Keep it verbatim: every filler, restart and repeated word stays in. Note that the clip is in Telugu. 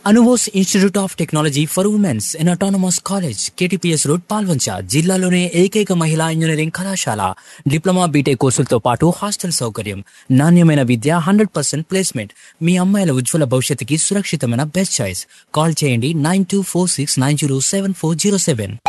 Anubose institute of technology for women's in autonomous college, KTPS road, Palvancha. జిల్లాలోనే ఏకైక మహిళా ఇంజనీరింగ్ కళాశాల. డిప్లొమా, బీటెక్ కోర్సులతో పాటు హాస్టల్ సౌకర్యం, నాణ్యమైన విద్య, హండ్రెడ్ పర్సెంట్ ప్లేస్మెంట్. మీ అమ్మాయిల ఉజ్వల భవిష్యత్తుకి సురక్షితమైన బెస్ట్ చాయిస్. కాల్ చేయండి nine two four six nine zero seven four zero seven.